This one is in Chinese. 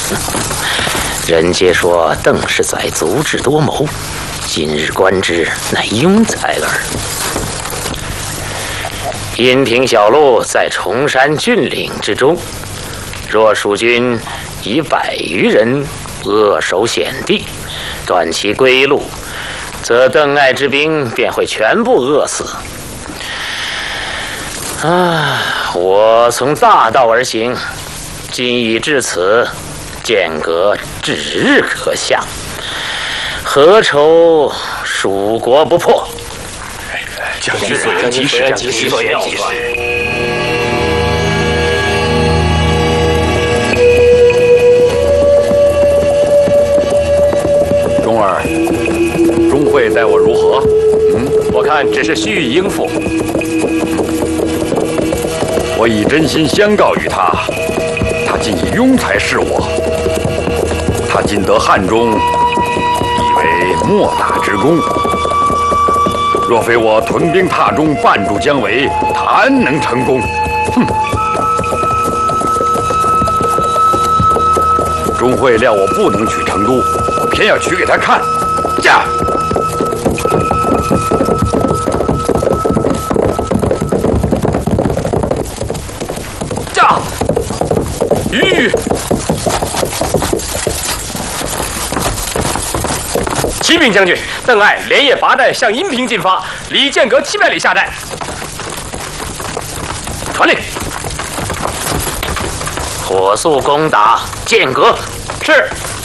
人皆说邓世载足智多谋，今日观之，乃庸才耳。阴平小路在崇山峻岭之中，若蜀军以100余人扼守险地，断其归路，则邓艾之兵便会全部饿死。我从大道而行，今已至此，间隔指日可下，何愁蜀国不破？ 将军所言极是，将军所言极是。 钟儿，钟会待我如何？ 我看只是虚与应付。 我已真心相告于他，他竟以庸才视我。他今得汉中，以为莫大之功。若非我屯兵榻中，绊住姜维，谈能成功？哼！钟会料我不能取成都，我偏要取给他看。驾！ 驾！吁！启禀将军，邓艾连夜拔寨向阴平进发，离剑阁700里下寨。传令， 火速攻打剑阁。 是。